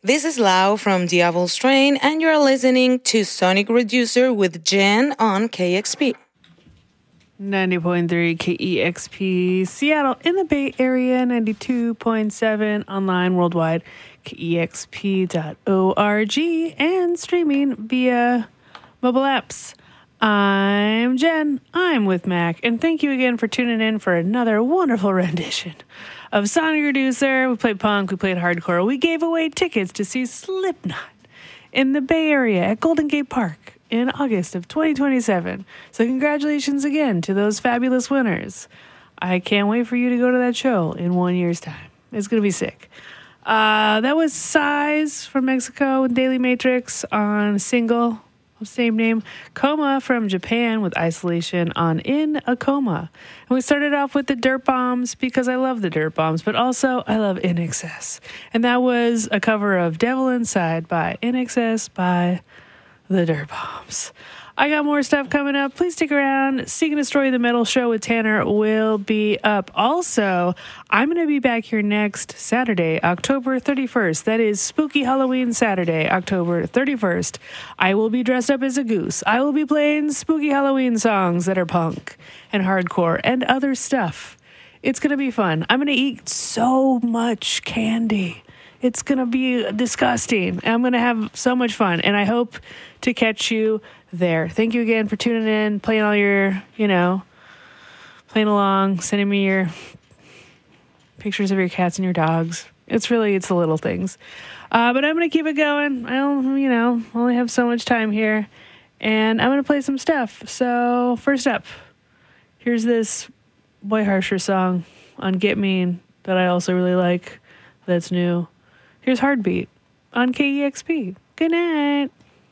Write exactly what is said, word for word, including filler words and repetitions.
This is Lau from Diabol's Train, and you're listening to Sonic Reducer with Jen on K X P. ninety point three K E X P, Seattle in the Bay Area, ninety-two point seven online worldwide, K E X P dot org, and streaming via mobile apps. I'm Jen, I'm with Mac, and thank you again for tuning in for another wonderful rendition of Sonic Reducer. We played punk, we played hardcore, we gave away tickets to see Slipknot in the Bay Area at Golden Gate Park in August of twenty twenty-seven. So congratulations again to those fabulous winners. I can't wait for you to go to that show in one year's time. It's going to be sick. Uh, that was Size from Mexico with Daily Matrix on single of same name. Coma from Japan with Isolation on In a Coma. And we started off with the Dirt Bombs because I love the Dirt Bombs, but also I love I N X S. And that was a cover of Devil Inside by I N X S by the Dirt Bombs. I got more stuff coming up. Please stick around. Seek and Destroy the Metal Show with Tanner will be up. Also, I'm going to be back here next Saturday, October thirty-first. That is Spooky Halloween Saturday, October thirty-first. I will be dressed up as a goose. I will be playing spooky Halloween songs that are punk and hardcore and other stuff. It's going to be fun. I'm going to eat so much candy. It's going to be disgusting. I'm going to have so much fun, and I hope to catch you there. Thank you again for tuning in, playing all your, you know, playing along, sending me your pictures of your cats and your dogs. It's really, it's the little things. Uh, but I'm going to keep it going. I don't, you know, only have so much time here, and I'm going to play some stuff. So first up, here's this Boy Harsher song on Get Mean that I also really like. That's new. Here's Heartbeat on K E X P. Good night.